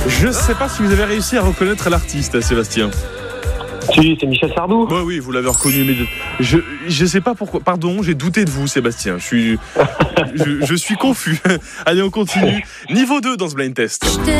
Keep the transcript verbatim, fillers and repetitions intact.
Je sais pas si vous avez réussi à reconnaître l'artiste, Sébastien. Si, c'est Michel Sardou. Bah oui, vous l'avez reconnu, mais je je sais pas pourquoi. Pardon, j'ai douté de vous, Sébastien. Je suis je, je suis confus. Allez, on continue. Niveau deux dans ce blind test.